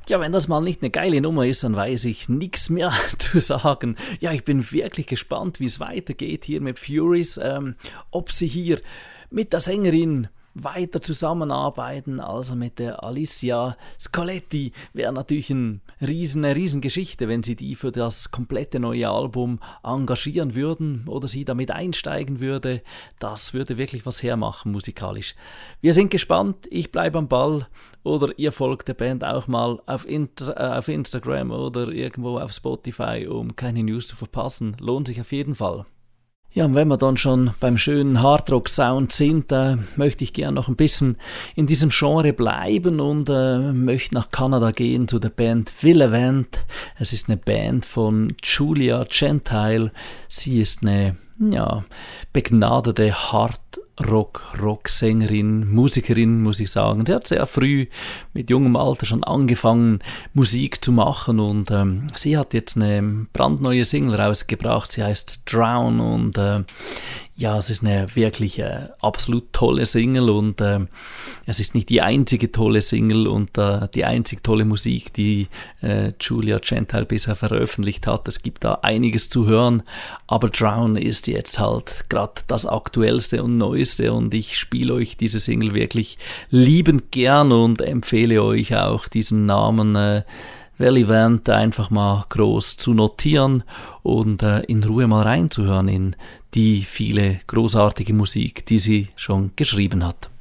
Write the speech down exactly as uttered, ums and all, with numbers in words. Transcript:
Ja, wenn das mal nicht eine geile Nummer ist, dann weiß ich nichts mehr zu sagen. Ja, ich bin wirklich gespannt, wie es weitergeht hier mit Furies, ähm, ob sie hier mit der Sängerin weiter zusammenarbeiten, also mit der Alicia Scoletti, wäre natürlich ein riesen, eine Riesengeschichte, wenn sie die für das komplette neue Album engagieren würden oder sie damit einsteigen würde. Das würde wirklich was hermachen musikalisch. Wir sind gespannt, ich bleibe am Ball oder ihr folgt der Band auch mal auf, Inter- äh, auf Instagram oder irgendwo auf Spotify, um keine News zu verpassen. Lohnt sich auf jeden Fall. Ja, und wenn wir dann schon beim schönen Hardrock-Sound sind, äh, möchte ich gerne noch ein bisschen in diesem Genre bleiben und äh, möchte nach Kanada gehen zu der Band Villavent. Es ist eine Band von Julia Gentile. Sie ist eine ja, begnadete Hard-Rock-Rocksängerin, Musikerin, muss ich sagen. Sie hat sehr früh mit jungem Alter schon angefangen, Musik zu machen und ähm, sie hat jetzt eine brandneue Single rausgebracht. Sie heißt Drown und äh, ja, es ist eine wirklich äh, absolut tolle Single und äh, es ist nicht die einzige tolle Single und äh, die einzig tolle Musik, die äh, Julia Gentile bisher veröffentlicht hat. Es gibt da einiges zu hören, aber Drown ist jetzt halt gerade das aktuellste und neueste und ich spiele euch diese Single wirklich liebend gern und empfehle euch auch diesen Namen äh, Villavent einfach mal groß zu notieren und äh, in Ruhe mal reinzuhören in die viele großartige Musik, die sie schon geschrieben hat.